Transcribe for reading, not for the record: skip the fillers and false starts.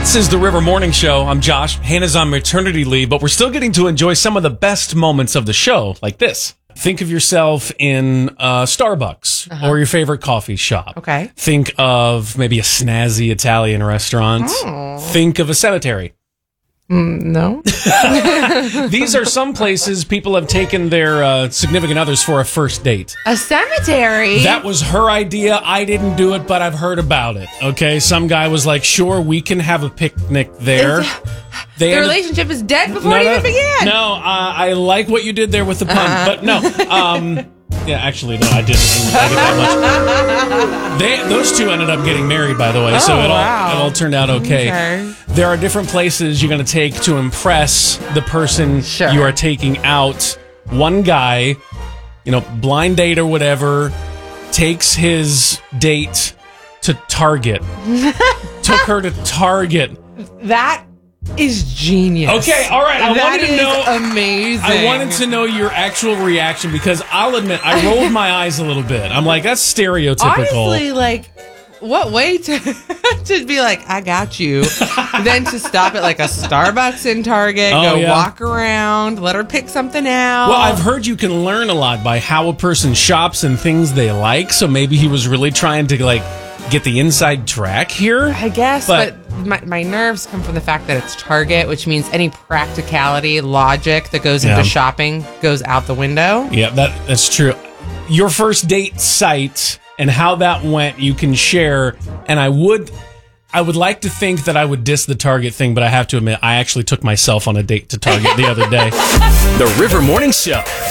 This is the River Morning Show. I'm Josh. Hannah's on maternity leave, but we're still getting to enjoy some of the best moments of the show, like this. Think of yourself in Starbucks or your favorite coffee shop. Okay. Think of maybe a snazzy Italian restaurant. Think of a cemetery. No. These are some places people have taken their significant others for a first date. A cemetery? That was her idea. I didn't do it, but I've heard about it. Okay, some guy was like, sure, we can have a picnic there. The relationship is dead before it even began. No, I like what you did there with the pun, but no. Yeah, actually, no, I didn't like it that much. Those two ended up getting married, by the way, so it all turned out okay. There are different places you're going to take to impress the person you are taking out. One guy, blind date or whatever, takes his date to Target. Took her to Target. That is genius. Okay, all right. I wanted to know. Amazing. I wanted to know your actual reaction because I'll admit I rolled my eyes a little bit. I'm like, that's stereotypical. Honestly, what way to be like, I got you, then to stop at like a Starbucks in Target, walk around, let her pick something out. Well, I've heard you can learn a lot by how a person shops and things they like. So maybe he was really trying to get the inside track here. I guess, but my nerves come from the fact that it's Target, which means any practicality, logic that goes into shopping goes out the window. Yeah, that's true. Your first date site and how that went, you can share. And I would like to think that I would diss the Target thing, but I have to admit, I actually took myself on a date to Target the other day. The River Morning Show.